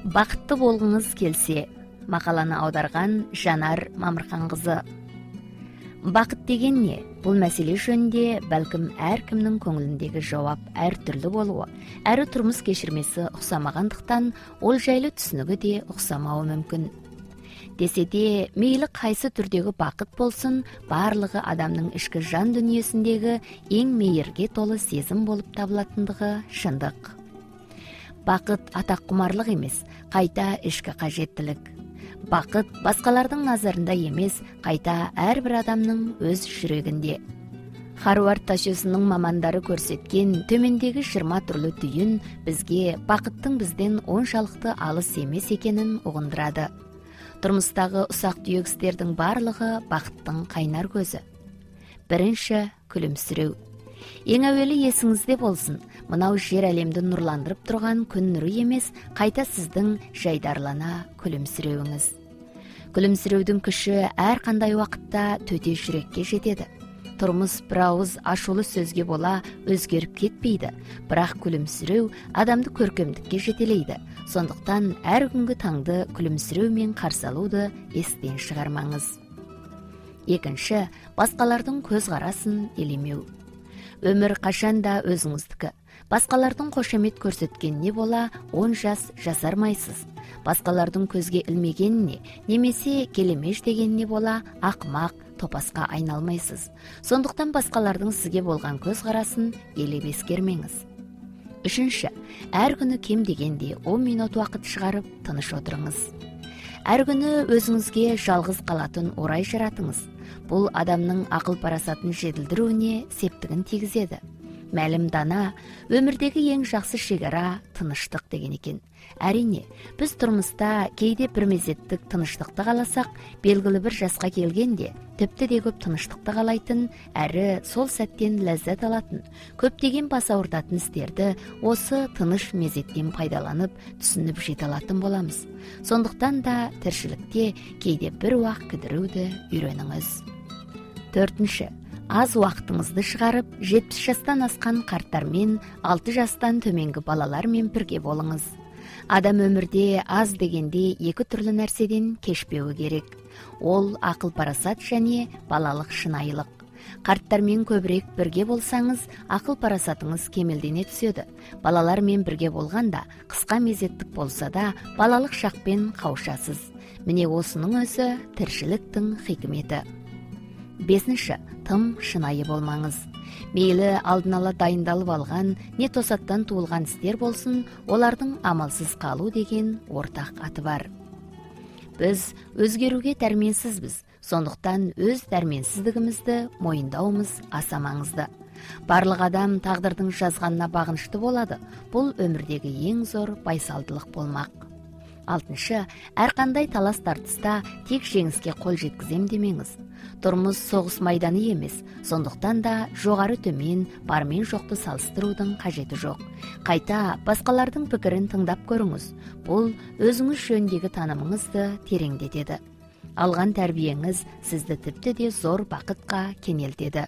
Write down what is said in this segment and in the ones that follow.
Бақытты болғыңыз келсе. Мақаланы аударған Жанар Мамырханқызы. Бақыт деген не? Бұл мәселе жөнінде бәлкім әркімнің көңіліндегі жауап әртүрлі болуы, әрі тұрмыс кешірмесі ұқсамағандықтан ол жайлы түсінігі де ұқсамауы мүмкін. Десе де, мейлі қайсы түрдегі бақыт болсын, барлығы адамның ішкі жан дүниесіндегі ең мейірге толы сезім болып табылатындығы шындық. Бақыт атақ құмарлық емес, қайта ішкі қажеттілік. Бақыт басқалардың назарында емес, қайта әрбір адамның өз жүрегінде. Харвард ташосының мамандары көрсеткен төмендегі 20 түрлі түйін бізге бақыттың бізден оншалықты алыс емес екенін ұғындырады. Тұрмыстағы ұсақ түйек істердің барлығы бақыттың қайнар көзі. Бірінші, күлімсіреу. Ең әуелі есіңізде болсын, мынау жер әлемді нұрландырып тұрған күн нұры емес, қайта сіздің жайдарлана күлімсіреуіңіз. Күлімсіреудің күші әр қандай уақытта төте жүрекке жетеді. Тұрмыс бір ауыз ашулы сөзге бола өзгеріп кетпейді, бірақ күлімсіреу адамды көркемдікке жетелейді. Сондықтан әр күнгі таңды күлімсіреумен қарсы алуды естен шығармаңыз. Екінші, басқалардың көзқарасын елемеу. Өмір қашанда өзіңіздікі. Басқалардың қошемет көрсеткеніне бола 10 жас жасармайсыз. Басқалардың көзге ілмегеніне, немесе келемеш дегеніне бола ақымақ, топасқа айналмайсыз. Сондықтан басқалардың сізге болған көзқарасын елеп ескермеңіз. Үшінші, әр күні кем дегенде 10 минут уақыт шығарып тыныш отырыңыз. Әр күні өзіңізге жалғыз қалатын орай жаратыңыз. Бұл адамның ақыл парасатын жетілдіруіне септігін тигізеді. Мәлім дана, өмірдегі ең жақсы шекара тыныштық деген екен. Әрине, біз тұрмыста кейде бір мезеттік тыныштықты қаласақ, белгілі бір жасқа келгенде тіпті де көп тыныштықты қалайтын, әрі сол сәттен ләззат алатын, көптеген бас ауыртатын істерді осы тыныш мезеттен пайдаланып, түсініп жете алатын боламыз. Сондықтан да тіршілікте кейде бір уақ кідіруді үйреніңіз. Төртінші, аз уақытыңызды шығарып, 70 жастан асқан қарттармен, 6 жастан төменгі балалармен бірге болыңыз. Адам өмірде аз дегенде екі түрлі нәрседен кешпеуі керек. Ол ақыл парасат және балалық шынайылық. Қарттармен көбірек бірге болсаңыз, ақыл парасатыңыз кемелдене түседі. Балалармен бірге болғанда, қысқа мезеттік болса да, балалық шақпен қауышасыз. Міне осының өзі тіршіліктің хикметі. Бесінші, тым шынайы болмаңыз. Мейлі алдын ала дайындалып алған, не тосаттан туылған істер болсын, олардың амалсыз қалу деген ортақ аты бар. Біз өзгеруге дәрменсізбіз, сондықтан өз дәрменсіздігімізді мойындауымыз аса маңызды. Барлық адам тағдырдың жазғанына бағынышты болады. Бұл өмірдегі ең зор байсалдылық болмақ. Алтыншы, әрқандай талас тартыста тек жеңіске қол жеткізем демеңіз. Тұрмыс соғыс майданы емес, сондықтан да жоғары төмен, бармен жоқты салыстырудың қажеті жоқ. Қайта басқалардың пікірін тыңдап көріңіз. Бұл өзіңіз жөніндегі танымыңызды тереңдетеді. Алған тәрбиеңіз сізді тіпті де зор бақытқа кенелтеді.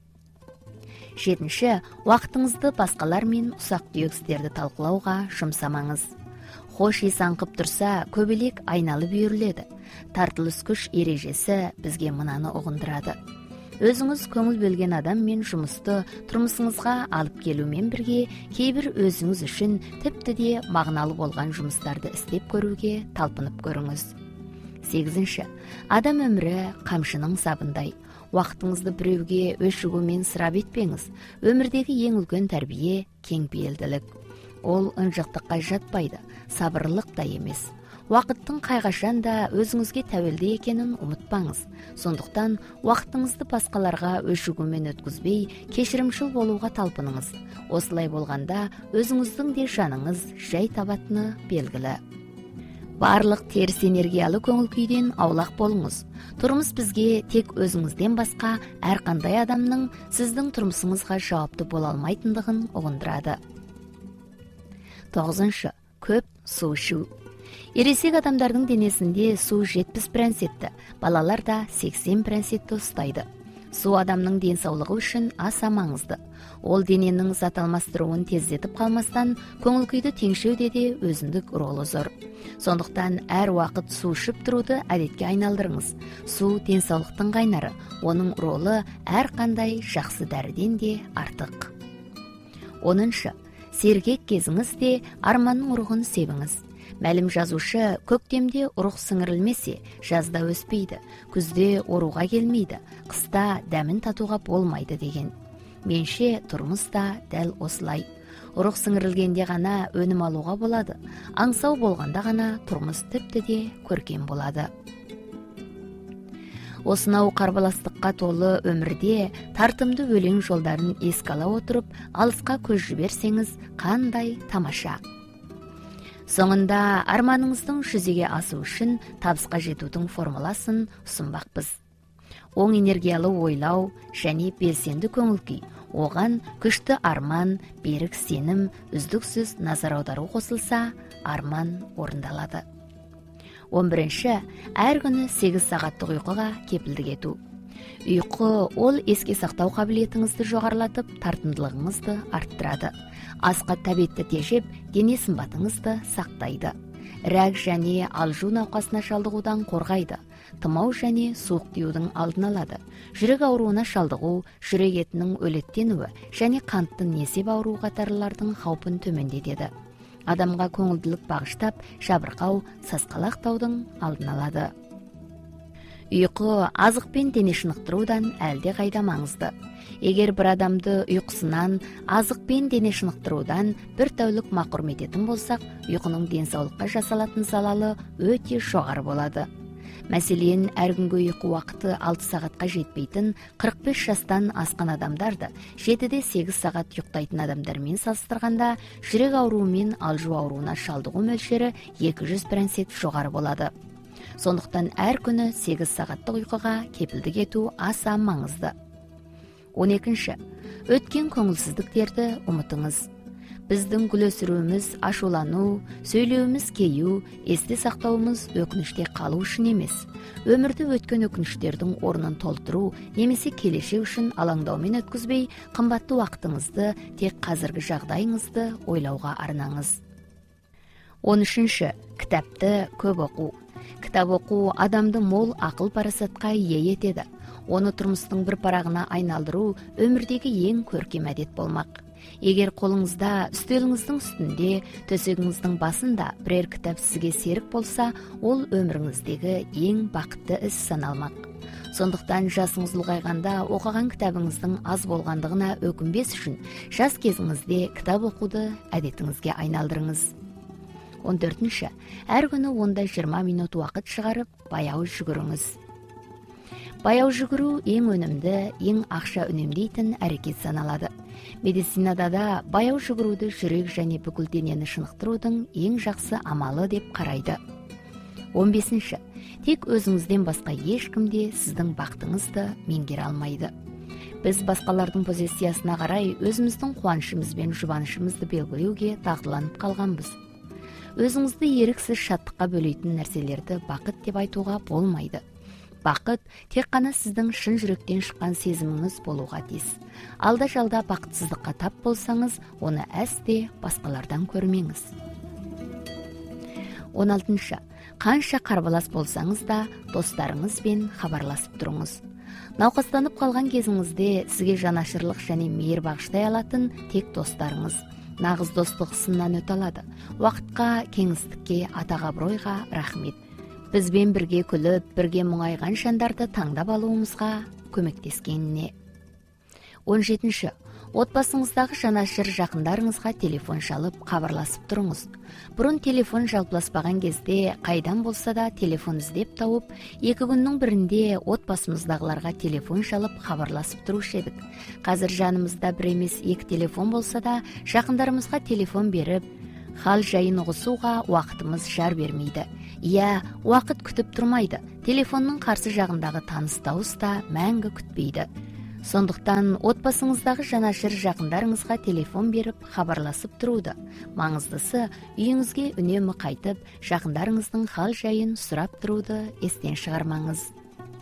Жетінші, уақытыңызды басқалармен ұсақ-түйек істерді талқылауға жұмсамаңыз. Хош ес аңқып тұрса, көбелек айналып үйіріледі. Тартылыс күш ережесі бізге мынаны ұғындырады. Өзіңіз көңіл бөлген адаммен жұмысты тұрмысыңызға алып келумен бірге, кейбір өзіңіз үшін тіпті де мағыналы болған жұмыстарды істеп көруге талпынып көріңіз. Сегізінші, адам өмірі қамшының сабындай. Уақытыңызды біреуге өшігумен сырап етпеңіз. Өмірдегі ең үлкен тәрбие кеңпейілділік. Ол ынжықтыққа жатпайды, сабырлық та емес. Уақыттың қайғашан да өзіңізге тәуелді екенін ұмытпаңыз. Сондықтан уақытыңызды басқаларға өшігумен өткізбей, кешірімшіл болуға талпыныңыз. Осылай болғанда өзіңіздің де жаныңыз жай табатыны белгілі. Барлық теріс энергиялы көңіл күйден аулақ болыңыз. Тұрмыс бізге тек өзіңізден басқа әрқандай адамның сіздің тұрмысыңызға жауапты бола алмайтындығын ұғындырады. Тоғызыншы, көп су ішу. Ересек адамдардың денесінде су 70%, балалар да 80% ұстайды. Суу адамдын ден соолугу үчүн аса маңызды. Ол дененин зат алмаштыруун тездетип калмастан, көңүл күйдү теңшөөдө да өзүндүк ролу зор. Сондуктан әр убакыт суу ичип турууду адетке айналдырыңыз. Суу ден соолуктун кайнары, онун ролу ар кандай жакшы дариден де артык. 10. Сергек кезиңизде армандын уругун себиңиз. Мәлім жазушы, көктемде урук сіңірілмесе, жазда өспейді, күзде оруға келмейді, қыста дәмін татуға болмайды деген. Менше турмуз да дәл осылай. Урук сіңірілгенде ғана өнім алуға болады, аңсау болғанда ғана турмуз тіпті де көркем болады. Осынау карбаластыкка толы өмірде тартымды өлең жолдарын эске ала отырып, алыска көз жиберсеңиз кандай тамаша. Соңында арманыңыздың жүзеге асуу үчүн табыска жетүүдүн формуласын сунбакпыз. Оң энергиялуу ойлоо және белсенди көңүл күй, оган күчтүү арман, берик сеним, үздүксүз назар аударуу косулса, арман орундалады. 11. Әр күнү 8 сагаттык уйкуга кепилдик этүү. Уйку ол эске сактоо кабилетиңизди жогорулатып, тартымдылыгыңызды арттырады. Аска табетти тежеп, дене сымбатыңызды сактайды. Рак және алжуу наукасына шалдыгуудан коргайды. Тымау және суук тиюудун алдын алады. Жүрөк ооруна шалдыгуу, жүрөк этинин өлөттенүүі және канттын несеп ооруу катарлардын каупун төмөндөтөт. Адамга көңүлдүүлүк багыштап, жабыркау, саскалактоодун алдын алады. Уйку азык менен дене шынықтыруудан әлде кайда маңызды. Эгер бир адамды уйкусунан, азык менен дене шынықтыруудан бир тәулүк макрум этетін болсак, уйкунун ден соолукка жасалатын залалы өтө жогору болот. Мәселен, әр күнгө уйку убакыты 6 сагатка жетпейтин 45 жастан аскан адамдарды 7-8 сагат уктайтын адамдар менен салыштырганда, жүрөк ооруу менен алжуу ооруна шалдыгуу мөлчөрү 200% жогору болот. Сондуктан әр күнү 8 сагаттык уйкуга кепилдик этүү аса маңызды. 12. Өткөн көңүлсүздүктөрдү умутуңуз. Биздин күлөсүрүүбүз, ашуулануу, сөйлөөбүз кейүү, эсте сактообуз өкүнүчтө калуу үчүн эмес. Өмүрдө өткөн өкүнүчтөрдүн орнун толтуруу немесе келечек үчүн алаңдоо менен өткүзбөй, кымбаттуу убактыңызды тек казыркы жагдайыңызды ойлоого арнаңыз. 13. Китапты көп окуу. Китап окуу адамды мол акыл парасатка ээ этеди. Оны турмуштун бир парагына айналдыруу өмүрдөгү эң көркем адет болмак. Эгер колуңузда, үстөлүңүздүн үстүндө, төсөгүңүздүн басында бирер китап сизге серик болса, ол өмүрүңүздөгү эң бакыттуу іс саналмак. Сондуктан жасыңыз улгайганда окуган китабыңыздын аз болгондугуна өкүнбес үчүн жас кезиңизде китап окууду адетиңизге айналдырыңыз. 14. Әр күнү 10-20 минут убакыт чыгарып, баяу жүгүрүңүз. Баяу жүгүрүү эң өнүмдүү, эң акча үнөмдөйтүн аракет саналады. Медицинада да баяу жүгүрүүдү жүрөк және бүкүл денени шынықтыруудун эң жакшы амалы деп карайды. 15. Тек өзүңүздөн башка эч кимде сиздин бактыңызды меңгере алмайды. Биз башкалардын позициясына карай өзүбүздүн кубанычыбыз менен жубанычыбызды белгилөөгө дағдыланып калганбыз. Өзүңүздү эриксиз шаттыкка бөлөйтүн нерселерди бакыт деп айтууга болмайды. Бакыт тек гана сиздин шын жүрөктөн чыккан сезимиңиз болууга тийиз. Алда жалда бакытсыздыкка тап болсаңыз, оны әсте башкалардан көрмеңиз. 16. Канча карбалас болсаңыз да, достарыңыз менен хабарласып туруңуз. Наукастанып калган кезиңизде сизге жанашырлык және мейир багыштай алатын тек достарыңыз. Нагыз достук сындан өтө алады. Убакытка, кеңиздикке, атага-абройго рахмет. Бизбен бирге күлүп, бирге муңайган шандарды таңдап алуубузга көмөктескенине. 17. Отбасыңыздагы жанашыр жакындарыңызга телефон чалып, кабарласып туруңуз. Бурун телефон жалпыласпаган кезде кайдан болса да телефон издеп тауып, 2 күндүн биринде отбасыбыздагыларга телефон чалып кабарласып туруш эдик. Казыр жанымызда бир эмес 2 телефон болса да, жакындарыбызга телефон берип, хал жайын угусууга убакытыбыз жар бермейди. Ия, убакыт күтүп турмайды. Телефондун каршы жагындагы тааныш дауыс да мәңгү күтпейди. Сондуктан отбасыңыздагы жанашыр жакындарыңызга телефон берип, хабарласып турууду. Маңыздысы үйүңүзгө үнөмү кайтып, жакындарыңыздын хал жайын сурап турууду эстен чыгармаңыз.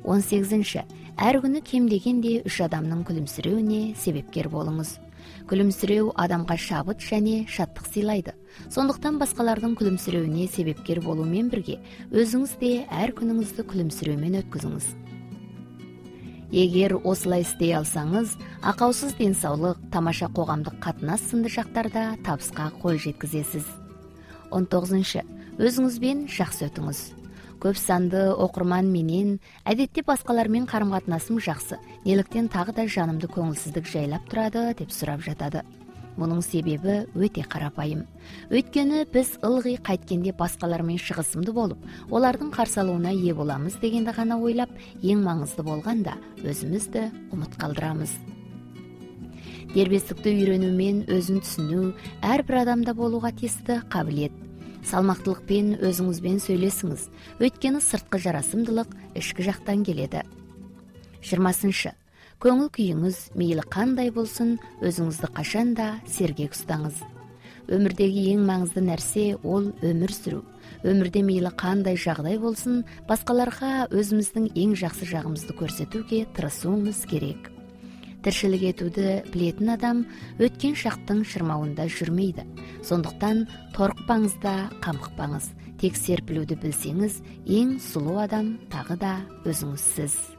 18. Әр күні кем дегенде 3 адамның күлімсіреуіне себепкер болыңыз. Күлімсіреу адамға шабыт және шаттық сыйлайды. Сондықтан басқалардың күлімсіреуіне себепкер болумен бірге, өзіңіз де әр күніңізді күлімсіреумен өткізіңіз. Егер осылай істей алсаңыз, ақаусыз денсаулық, тамаша қоғамдық қатынас сынды жақтарда табысқа қол жеткізесіз. 19. Өзіңізбен жақсы өтіңіз. Көп санды оқырман менен әдетте басқалармен қарым-қатынасым жақсы, неліктен тағы да жанымды көңілсіздік жайлап тұрады деп сұрап жатады. Мұның себебі өте қарапайым. Өйткені біз ылғи қайткенде басқалармен шығысымды болып, олардың қарсы алуына ие боламыз дегенді ғана ойлап, ең маңызды болғанда өзімізді ұмыт қалдырамыз. Дербестікті үйренумен өзін түсіну әрбір адамда болуға тиісті қабілет. Салмақтылықпен өзіңізбен сөйлесіңіз, өйткені сыртқы жарасымдылық ішкі жақтан келеді. 20. Көңіл күйіңіз мейлі қандай болсын, өзіңізді қашанда сергек ұстаңыз. Өмірдегі ең маңызды нәрсе ол өмір сүру. Өмірде мейлі қандай жағдай болсын, басқаларға өзіміздің ең жақсы жағымызды көрсетуге тырысуымыз керек. Тіршілік етуді білетін адам өткен шақтың шырмауында жүрмейді. Сондықтан торықпаңыз да қамықпаңыз. Тек серпілуді білсеңіз, ең сұлу адам тағы да өзіңізсіз.